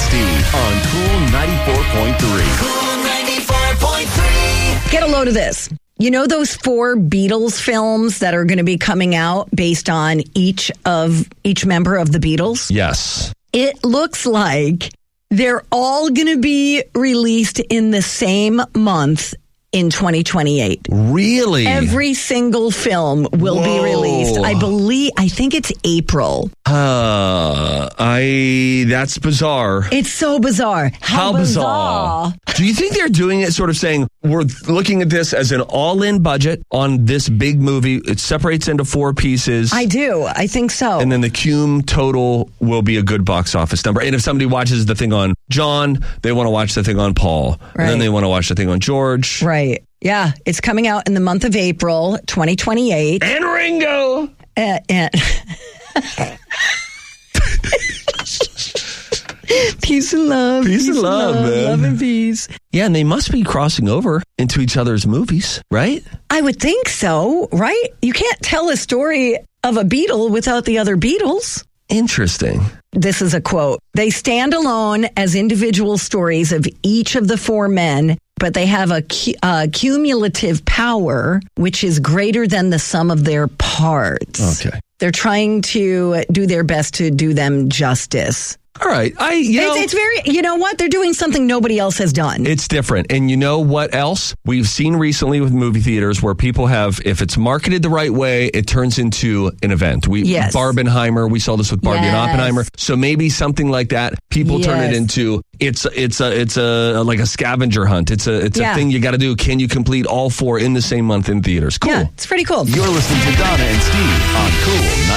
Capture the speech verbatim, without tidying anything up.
Steve on Cool ninety-four point three. Cool ninety-four point three. Get a load of this. You know those four Beatles films that are going to be coming out based on each of each member of the Beatles? Yes. It looks like they're all going to be released in the same month in twenty twenty-eight. Really? Every single film will Whoa. be released. I believe, I think it's April. Uh, I, that's bizarre. It's so bizarre. How, How bizarre. Do you think they're doing it sort of saying, we're looking at this as an all-in budget on this big movie. It separates into four pieces. I do. I think so. And then the cum total will be a good box office number. And if somebody watches the thing on John, they want to watch the thing on Paul. Right. And then they want to watch the thing on George. Right. Yeah. It's coming out in the month of April, twenty twenty-eight. And Ringo. Uh, and Peace and love. Peace and love, man. Love and peace. Yeah, and they must be crossing over into each other's movies, right? I would think so, right? You can't tell a story of a Beatle without the other Beatles. Interesting. This is a quote. They stand alone as individual stories of each of the four men, but they have a cu- uh, cumulative power, which is greater than the sum of their parts. Okay. They're trying to do their best to do them justice. All right. I, you know, It's, it's very, you know what? They're doing something nobody else has done. it's different. And you know what else? We've seen recently with movie theaters where people have, if it's marketed the right way, it turns into an event. We, Yes. Barbenheimer, we saw this with Barbie and Yes. Oppenheimer. So maybe something like that, people turn it Yes. into, it's, it's a, it's a, like a scavenger hunt. It's a, it's Yeah. a thing you got to do. Can you complete all four in the same month in theaters? Cool. Yeah, it's pretty cool. You're listening to Donna and Steve on Cool